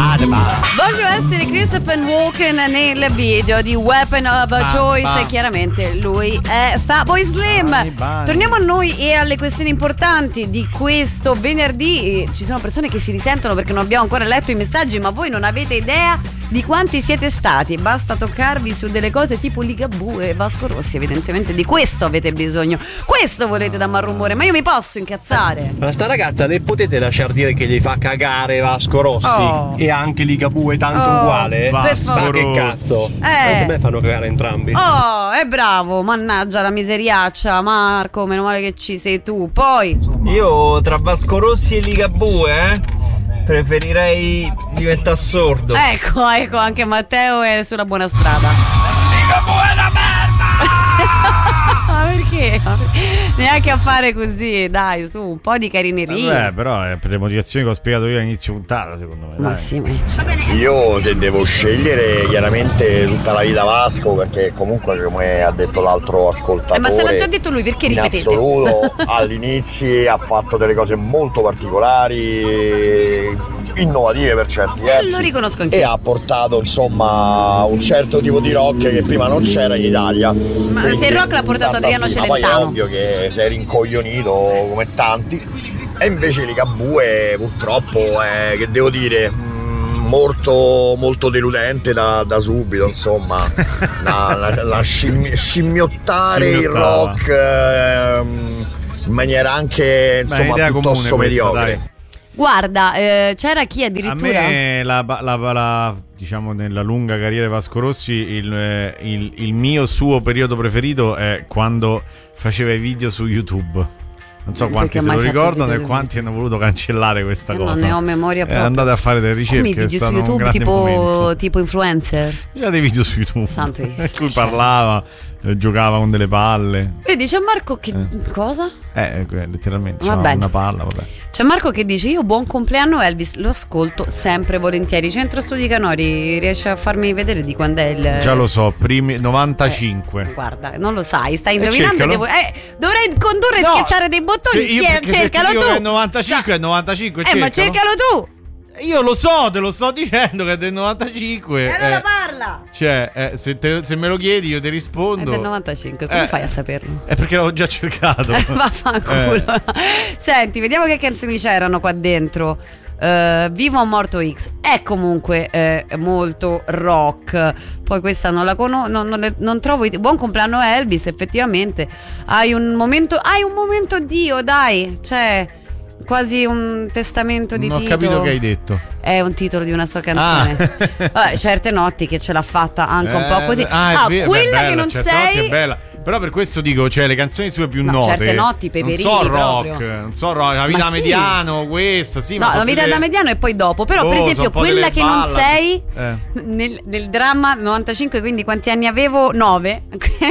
Voglio essere Christopher Walken nel video di Weapon of Choice e chiaramente lui è Fatboy Slim. Torniamo a noi e alle questioni importanti di questo venerdì. Ci sono persone che si risentono perché non abbiamo ancora letto i messaggi, ma voi non avete idea di quanti siete stati. Basta toccarvi su delle cose tipo Ligabue e Vasco Rossi. Evidentemente di questo avete bisogno, questo volete da malumore, ma io mi posso incazzare. Ma sta ragazza ne potete lasciar dire che gli fa cagare Vasco Rossi e anche Ligabue tanto uguale? Ma che cazzo? Anche me fanno cagare entrambi. È bravo, mannaggia la miseriaccia. Marco, meno male che ci sei tu. Poi io tra Vasco Rossi e Ligabue preferirei diventare sordo. Ecco, anche Matteo è sulla buona strada. Ligabue è una merda! Ma perché? Neanche a fare così, dai, su, un po' di carineria. Però è per le motivazioni che ho spiegato io all'inizio puntata, secondo me. Ma sì, io se devo scegliere chiaramente tutta la vita Vasco, perché comunque come ha detto l'altro ascoltatore, ma se l'ha già detto lui, perché ripetete? In assoluto all'inizio ha fatto delle cose molto particolari, innovative per certi versi, lo riconosco anche e ha portato insomma un certo tipo di rock che prima non c'era in Italia. Ma quindi, se il rock l'ha portato Adriano Celentano, poi è ovvio che sei rincoglionito come tanti, e invece Ligabue purtroppo è, che devo dire, molto molto deludente da subito, insomma. la scimmiottare il rock in maniera anche insomma piuttosto mediocre. Dai. Guarda, c'era chi addirittura. A me diciamo nella lunga carriera di Vasco Rossi il mio suo periodo preferito è quando faceva i video su YouTube. Non so quanti se lo ricordano e quanti hanno voluto cancellare questa cosa. Non ne ho memoria proprio. Andate a fare delle ricerche. Come video su YouTube tipo influencer? C'era dei video su YouTube in cui parlava, giocava con delle palle. Vedi, c'è Marco che cosa? Letteralmente una palla, vabbè. C'è Marco che dice: io buon compleanno Elvis, lo ascolto sempre volentieri. Centro Studi Canori, riesce a farmi vedere di quando è il... Già lo so, primi 95. Guarda, non lo sai, stai indovinando. Dovrei condurre e schiacciare dei bottoni. Cercalo tu. È 95, è 95. Ma cercalo tu. Io lo so, te lo sto dicendo che è del 95. E allora parla. Cioè, se me lo chiedi io ti rispondo. È del 95, come fai a saperlo? È perché l'avevo già cercato. Vaffanculo. Senti, vediamo che canzoni c'erano qua dentro. Vivo o morto X è comunque molto rock. Poi questa non la non trovo. Buon compleanno Elvis, effettivamente. Hai un momento Dio, dai. Cioè, quasi un testamento di Tito. Non ho capito che hai detto. È un titolo di una sua canzone. Certe notti che ce l'ha fatta anche un po' così. Quella che non sei. È bella. Però per questo dico, cioè le canzoni sue più note. Certe notti, Peperini. Non so rock, La vita da mediano, questa, sì. No, La vita da mediano e poi dopo. Però, per esempio, quella che non sei nel dramma 95, quindi quanti anni avevo? 9.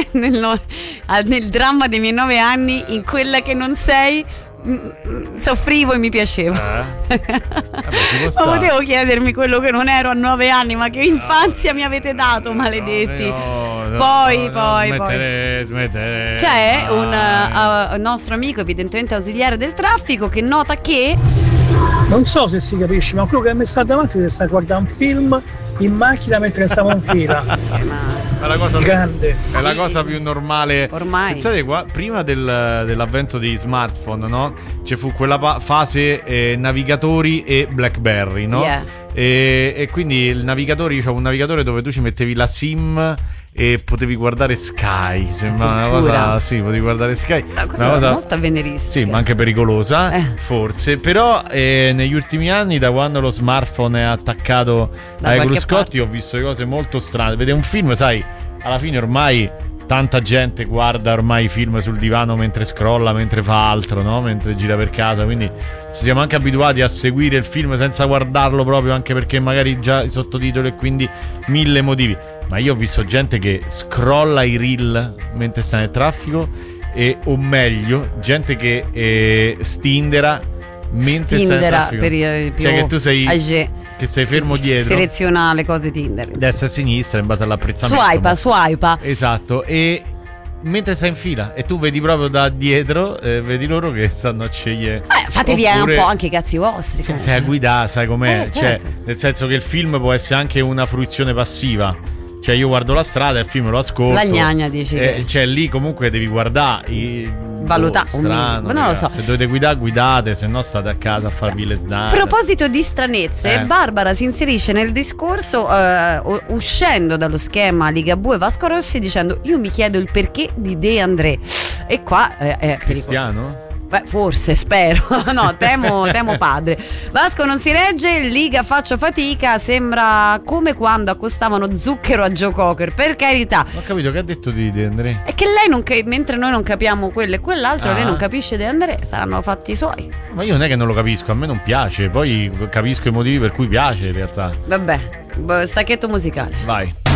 nel dramma dei miei 9 anni, in quella che non sei. Soffrivo e mi piaceva. Ma potevo chiedermi quello che non ero a 9 anni, ma che infanzia mi avete dato, maledetti. Poi c'è un nostro amico, evidentemente ausiliare del traffico, che nota che non so se si capisce, ma quello che mi sta davanti sta guardando un film in macchina mentre stiamo in fila. È la cosa grande. È la cosa più normale ormai. Pensate qua, prima dell'avvento dei smartphone, no? Ci fu quella fase navigatori e BlackBerry, no? Yeah. E quindi il navigatore, io c'avevo un navigatore dove tu ci mettevi la SIM e potevi guardare Sky. Sembra una cosa, sì, potevi guardare Sky. Una cosa molto avveniristica. Sì, ma anche pericolosa, forse. Però negli ultimi anni, da quando lo smartphone è attaccato ai cruscotti, ho visto le cose molto strane. Vede un film, sai, alla fine ormai tanta gente guarda ormai i film sul divano mentre scrolla, mentre fa altro, no? Mentre gira per casa, quindi ci siamo anche abituati a seguire il film senza guardarlo proprio, anche perché magari già i sottotitoli e quindi 1000 motivi. Ma io ho visto gente che scrolla i reel mentre sta nel traffico, o meglio, gente che stindera mentre sta nel traffico. Per cioè che tu sei che sei fermo dietro, seleziona le cose Tinder, destra e sinistra in base all'apprezzamento, swipa. Esatto. E mentre sei in fila e tu vedi proprio da dietro, vedi loro che stanno a scegliere. Fatevi un po' anche i cazzi vostri. Sei a guidare, sai com'è? Certo. Cioè, nel senso che il film può essere anche una fruizione passiva. Cioè, io guardo la strada, il film lo ascolto. La gnagna, dici. Cioè, lì comunque devi guardare. Valutare. Strano, non lo so. Se dovete guidare, guidate, se no state a casa a farvi le strade. A proposito di stranezze, Barbara si inserisce nel discorso uscendo dallo schema Ligabue e Vasco Rossi dicendo: io mi chiedo il perché di De André. E qua è Cristiano? Beh, forse, spero. No, temo padre. Vasco non si regge, Liga faccio fatica. Sembra come quando accostavano zucchero a Joe Cocker. Per carità. Ho capito, che ha detto di De André? È che lei mentre noi non capiamo quello e quell'altro, lei non capisce De André. Saranno fatti suoi. Ma io non è che non lo capisco, a me non piace. Poi capisco i motivi per cui piace in realtà. Vabbè, stacchetto musicale. Vai.